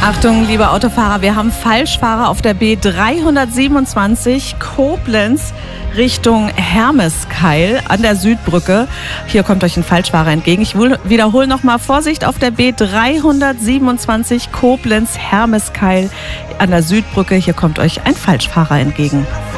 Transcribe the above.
Achtung, liebe Autofahrer, wir haben Falschfahrer auf der B327 Koblenz Richtung Hermeskeil an der Südbrücke. Hier kommt euch ein Falschfahrer entgegen. Ich wiederhole nochmal: Vorsicht auf der B327 Koblenz Hermeskeil an der Südbrücke. Hier kommt euch ein Falschfahrer entgegen.